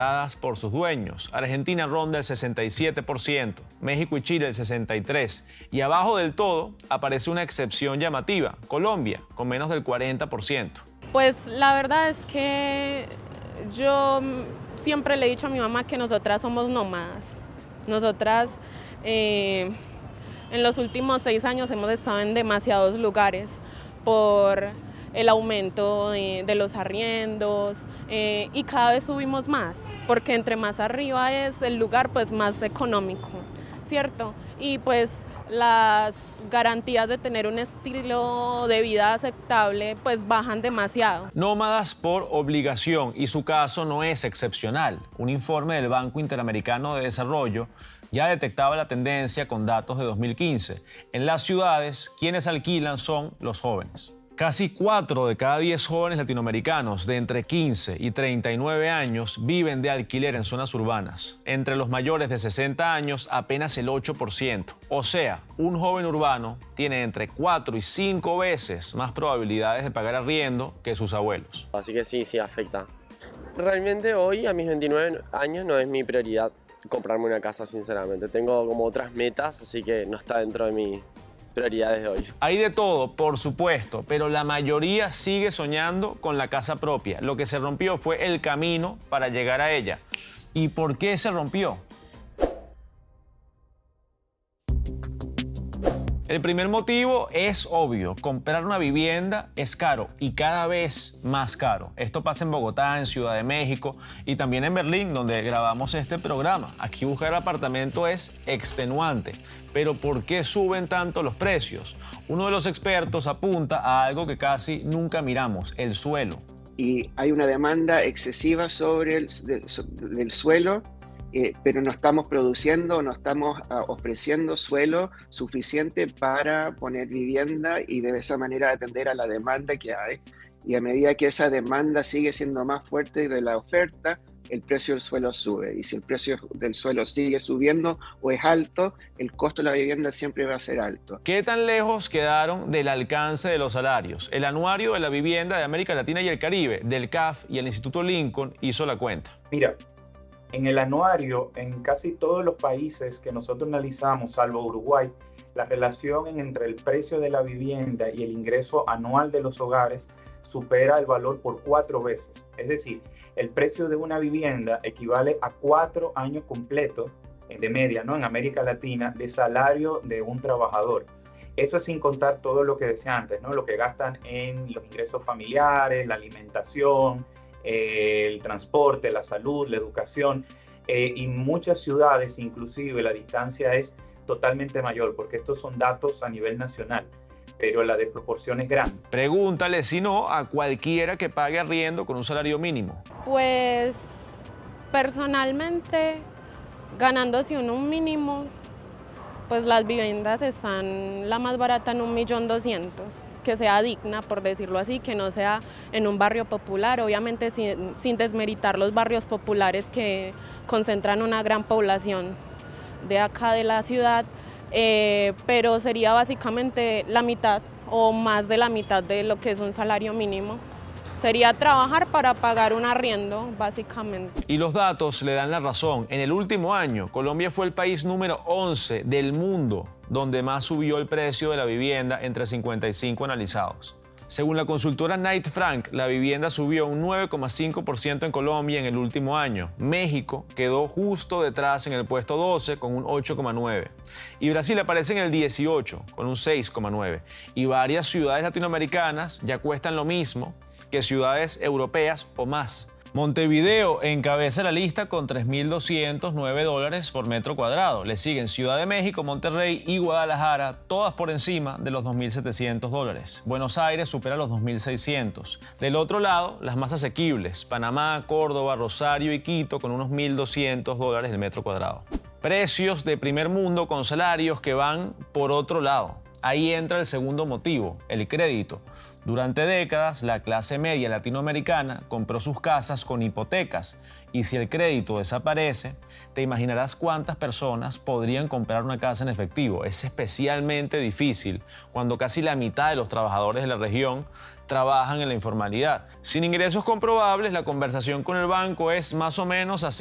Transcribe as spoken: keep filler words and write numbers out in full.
por sus dueños. Argentina ronda el sesenta y siete por ciento, México y Chile el sesenta y tres por ciento. Y abajo del todo aparece una excepción llamativa, Colombia, con menos del cuarenta por ciento. Pues la verdad es que yo siempre le he dicho a mi mamá que nosotras somos nómadas. Nosotras eh, en los últimos seis años hemos estado en demasiados lugares por el aumento de, de los arriendos eh, y cada vez subimos más, porque entre más arriba es el lugar, pues más económico, ¿cierto? Y pues las garantías de tener un estilo de vida aceptable pues bajan demasiado. Nómadas por obligación, y su caso no es excepcional. Un informe del Banco Interamericano de Desarrollo ya detectaba la tendencia con datos de dos mil quince. En las ciudades, quienes alquilan son los jóvenes. Casi cuatro de cada diez jóvenes latinoamericanos de entre quince y treinta y nueve años viven de alquiler en zonas urbanas. Entre los mayores de sesenta años, apenas el ocho por ciento. O sea, un joven urbano tiene entre cuatro y cinco veces más probabilidades de pagar arriendo que sus abuelos. Así que sí, sí afecta. Realmente hoy, a mis veintinueve años, no es mi prioridad comprarme una casa, sinceramente. Tengo como otras metas, así que no está dentro de mi prioridades de hoy. Hay de todo, por supuesto, pero la mayoría sigue soñando con la casa propia. Lo que se rompió fue el camino para llegar a ella. ¿Y por qué se rompió? El primer motivo es obvio: comprar una vivienda es caro y cada vez más caro. Esto pasa en Bogotá, en Ciudad de México y también en Berlín, donde grabamos este programa. Aquí buscar apartamento es extenuante. Pero ¿por qué suben tanto los precios? Uno de los expertos apunta a algo que casi nunca miramos: el suelo. Y hay una demanda excesiva sobre el de, del suelo. Eh, pero no estamos produciendo, no estamos uh, ofreciendo suelo suficiente para poner vivienda y de esa manera atender a la demanda que hay. Y a medida que esa demanda sigue siendo más fuerte de la oferta, el precio del suelo sube. Y si el precio del suelo sigue subiendo o es alto, el costo de la vivienda siempre va a ser alto. ¿Qué tan lejos quedaron del alcance de los salarios? El Anuario de la Vivienda de América Latina y el Caribe, del C A F y el Instituto Lincoln, hizo la cuenta. Mira, en el anuario, en casi todos los países que nosotros analizamos, salvo Uruguay, la relación entre el precio de la vivienda y el ingreso anual de los hogares supera el valor por cuatro veces. Es decir, el precio de una vivienda equivale a cuatro años completos de media, ¿no?, en América Latina, de salario de un trabajador. Eso es sin contar todo lo que decía antes, ¿no?, lo que gastan en los ingresos familiares, la alimentación, Eh, el transporte, la salud, la educación, eh, y muchas ciudades inclusive la distancia es totalmente mayor, porque estos son datos a nivel nacional, pero la desproporción es grande. Pregúntale, si no, a cualquiera que pague arriendo con un salario mínimo. Pues personalmente, ganándose uno un mínimo, pues las viviendas están la más barata en un millón doscientos. Que sea digna, por decirlo así, que no sea en un barrio popular, obviamente sin, sin desmeritar los barrios populares que concentran una gran población de acá de la ciudad, eh, pero sería básicamente la mitad o más de la mitad de lo que es un salario mínimo. Sería trabajar para pagar un arriendo, básicamente. Y los datos le dan la razón. En el último año, Colombia fue el país número once del mundo donde más subió el precio de la vivienda entre cincuenta y cinco analizados. Según la consultora Knight Frank, la vivienda subió un nueve coma cinco por ciento en Colombia en el último año. México quedó justo detrás en el puesto doce con un ocho coma nueve por ciento. Y Brasil aparece en el dieciocho con un seis coma nueve por ciento. Y varias ciudades latinoamericanas ya cuestan lo mismo que ciudades europeas o más. Montevideo encabeza la lista con tres mil doscientos nueve dólares por metro cuadrado. Le siguen Ciudad de México, Monterrey y Guadalajara, todas por encima de los dos mil setecientos dólares. Buenos Aires supera los dos mil seiscientos. Del otro lado, las más asequibles: Panamá, Córdoba, Rosario y Quito, con unos mil doscientos dólares el metro cuadrado. Precios de primer mundo con salarios que van por otro lado. Ahí entra el segundo motivo, el crédito. Durante décadas, la clase media latinoamericana compró sus casas con hipotecas y si el crédito desaparece, te imaginarás cuántas personas podrían comprar una casa en efectivo. Es especialmente difícil cuando casi la mitad de los trabajadores de la región trabajan en la informalidad. Sin ingresos comprobables, la conversación con el banco es más o menos así.